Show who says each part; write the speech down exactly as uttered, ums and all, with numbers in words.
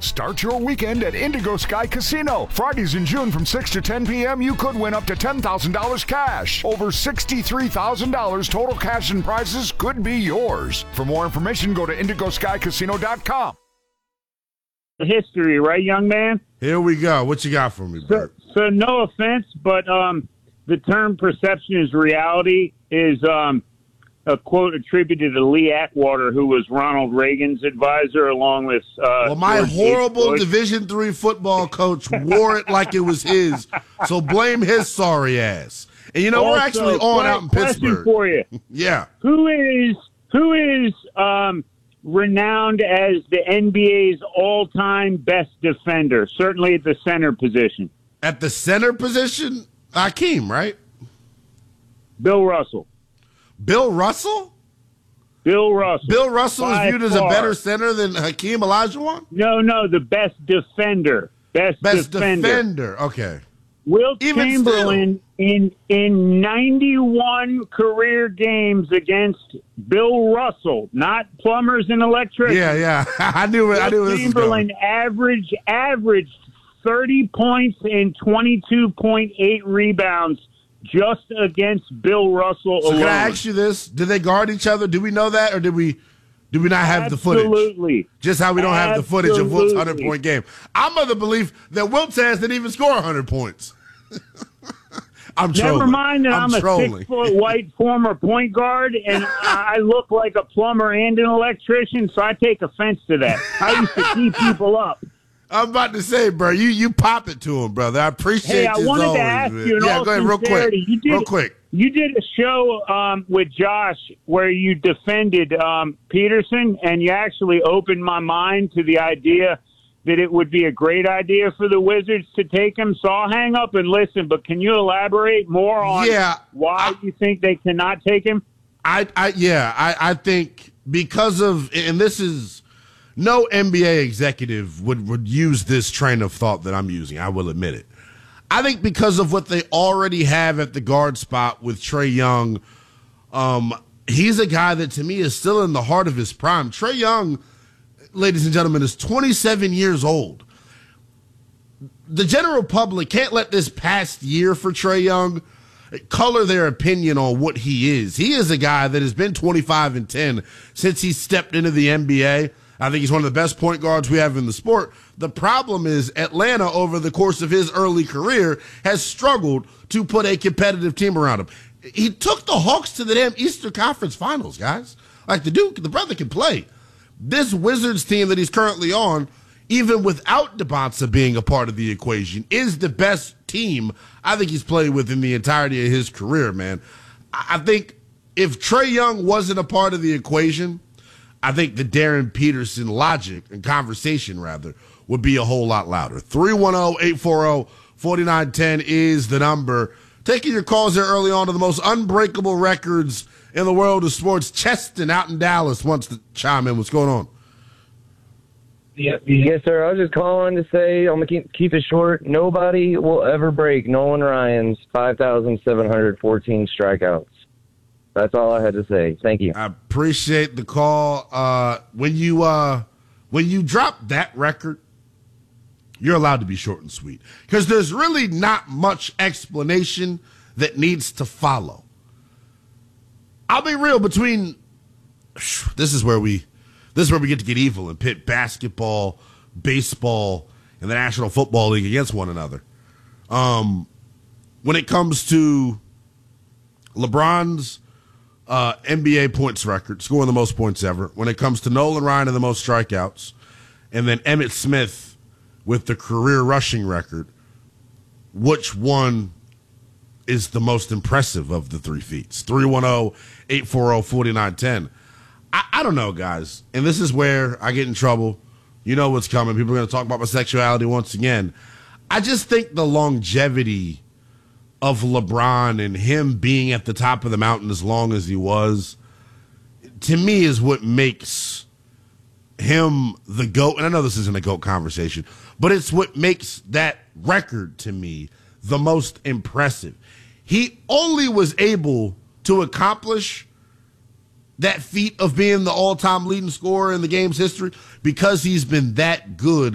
Speaker 1: Start your weekend at Indigo Sky Casino. Fridays in June from six to ten p.m., you could win up to ten thousand dollars cash. Over sixty-three thousand dollars total cash and prizes could be yours. For more information, go to indigo sky casino dot com.
Speaker 2: History, right, young man?
Speaker 3: Here we go. What you got for me,
Speaker 2: So,
Speaker 3: Bert?
Speaker 2: so no offense, but um, the term perception is reality is um, a quote attributed to Lee Atwater, who was Ronald Reagan's advisor, along with uh,
Speaker 3: Well, my
Speaker 2: George H.
Speaker 3: horrible
Speaker 2: Bush.
Speaker 3: Division three football coach wore it like it was his, so blame his sorry ass. And you know, we're
Speaker 2: Also,
Speaker 3: actually on
Speaker 2: que-
Speaker 3: out in
Speaker 2: question
Speaker 3: Pittsburgh.
Speaker 2: for you.
Speaker 3: Yeah.
Speaker 2: Who is who is um, renowned as the N B A's all-time best defender? Certainly at the center position.
Speaker 3: At the center position, Hakeem, right?
Speaker 2: Bill Russell.
Speaker 3: Bill Russell?
Speaker 2: Bill Russell.
Speaker 3: Bill Russell is
Speaker 2: By
Speaker 3: viewed as a
Speaker 2: far.
Speaker 3: better center than Hakeem Olajuwon?
Speaker 2: No, no, the best defender. Best,
Speaker 3: Best
Speaker 2: defender.
Speaker 3: defender. Okay.
Speaker 2: Wilt
Speaker 3: Even
Speaker 2: Chamberlain in in ninety-one career games against Bill Russell, not plumbers and electricians.
Speaker 3: Yeah, yeah. I knew it. I knew
Speaker 2: Wilt
Speaker 3: this was
Speaker 2: Chamberlain
Speaker 3: going.
Speaker 2: average averaged thirty points and twenty-two point eight rebounds just against Bill Russell
Speaker 3: So
Speaker 2: alone.
Speaker 3: can I ask you this? Did they guard each other? Do we know that, or did we do we not have the footage?
Speaker 2: Absolutely.
Speaker 3: Just how we don't have the footage of Wilt's
Speaker 2: Absolutely.
Speaker 3: hundred-point game. I'm of the belief that Wilt Chance didn't even score one hundred points. I'm trolling.
Speaker 2: Never mind that I'm,
Speaker 3: I'm
Speaker 2: a
Speaker 3: trolling.
Speaker 2: six-foot white former point guard, and I look like a plumber and an electrician, so I take offense to that. I used to keep people up.
Speaker 3: I'm about to say, bro, you you pop it to him, brother. I appreciate
Speaker 2: Hey, I
Speaker 3: you as
Speaker 2: wanted to
Speaker 3: always,
Speaker 2: ask
Speaker 3: man.
Speaker 2: you, in
Speaker 3: yeah,
Speaker 2: all
Speaker 3: go ahead, real quick.
Speaker 2: sincerity, you did,
Speaker 3: real quick.
Speaker 2: You did a show um, with Josh where you defended um, Peterson, and you actually opened my mind to the idea that it would be a great idea for the Wizards to take him. So I'll hang up and listen, but can you elaborate more on
Speaker 3: Yeah,
Speaker 2: why
Speaker 3: I-
Speaker 2: you think they cannot take him?
Speaker 3: I, I yeah, I, I think because of, and this is, no N B A executive would, would use this train of thought that I'm using. I will admit it. I think because of what they already have at the guard spot with Trae Young, um, he's a guy that to me is still in the heart of his prime. Trae Young, ladies and gentlemen, is twenty-seven years old. The general public can't let this past year for Trae Young color their opinion on what he is. He is a guy that has been twenty-five and ten since he stepped into the N B A. I think he's one of the best point guards we have in the sport. The problem is Atlanta, over the course of his early career, has struggled to put a competitive team around him. He took the Hawks to the damn Eastern Conference Finals, guys. Like, the Duke, the brother can play. This Wizards team that he's currently on, even without DeBonsa being a part of the equation, is the best team I think he's played with in the entirety of his career, man. I think if Trae Young wasn't a part of the equation, I think the Darren Peterson logic and conversation, rather, would be a whole lot louder. three one zero, eight four zero, four nine one zero is the number. Taking your calls there early on to the most unbreakable records in the world of sports. Cheston out in Dallas wants to chime in. What's going on?
Speaker 4: Yeah, yes, sir. I was just calling to say, I'm going to keep, keep it short. Nobody will ever break Nolan Ryan's five thousand seven hundred fourteen strikeouts. That's all I had to say. Thank you.
Speaker 3: I appreciate the call. Uh, when you uh, when you drop that record, you're allowed to be short and sweet because there's really not much explanation that needs to follow. I'll be real. Between this is where we this is where we get to get evil and pit basketball, baseball, and the National Football League against one another. Um, when it comes to LeBron's Uh, N B A points record, scoring the most points ever. When it comes to Nolan Ryan and the most strikeouts, and then Emmitt Smith with the career rushing record, which one is the most impressive of the three feats? three one zero, eight four zero, four nine one zero. I, I don't know, guys. And this is where I get in trouble. You know what's coming. People are going to talk about my sexuality once again. I just think the longevity of LeBron and him being at the top of the mountain as long as he was, to me, is what makes him the GOAT. And I know this isn't a GOAT conversation, but it's what makes that record, to me, the most impressive. He only was able to accomplish that feat of being the all-time leading scorer in the game's history because he's been that good